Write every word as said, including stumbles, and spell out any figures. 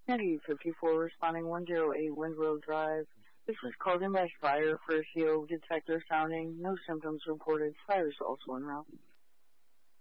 Kennedy fifty-four responding one oh eight Windrow Drive. This was called in by fire for a C O detector sounding. No symptoms reported. Fire is also en route.